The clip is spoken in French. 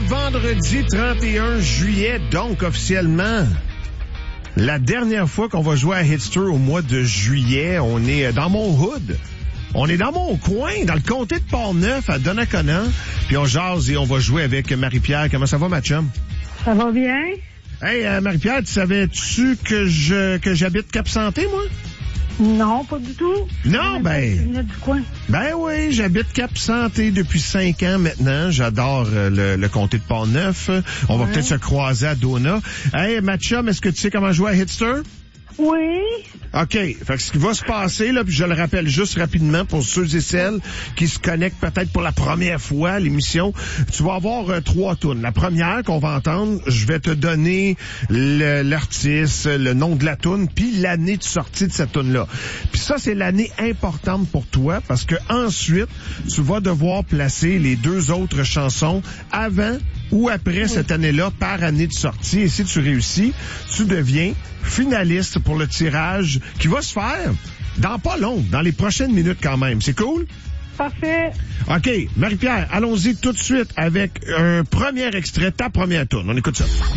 vendredi 31 juillet, donc officiellement la dernière fois qu'on va jouer à Hitster au mois de juillet. On est dans mon hood. On est dans mon coin, dans le comté de Port-Neuf, à Donnacona. Puis on jase et on va jouer avec Marie-Pierre. Comment ça va, ma chum? Ça va bien? Hey, Marie-Pierre, tu savais-tu que j'habite Cap-Santé, moi? Non, pas du tout. Non, ben... Tu venais du coin. Ben oui, j'habite Cap-Santé depuis 5 ans maintenant. J'adore le comté de Port-Neuf. On va peut-être se croiser à Dona. Hey, ma chum, est-ce que tu sais comment jouer à Hitster? Oui. OK. Fait que ce qui va se passer, là, puis je le rappelle juste rapidement pour ceux et celles qui se connectent peut-être pour la première fois à l'émission, tu vas avoir 3 tunes. La première qu'on va entendre, je vais te donner l'artiste, le nom de la tune, puis l'année de sortie de cette tune-là. Puis ça, c'est l'année importante pour toi parce que ensuite, tu vas devoir placer les 2 autres chansons avant ou après cette année-là par année de sortie. Et si tu réussis, tu deviens finaliste pour le tirage qui va se faire dans pas long, dans les prochaines minutes quand même. C'est cool? Parfait. OK. Marie-Pierre, allons-y tout de suite avec un premier extrait, ta première tourne. On écoute ça.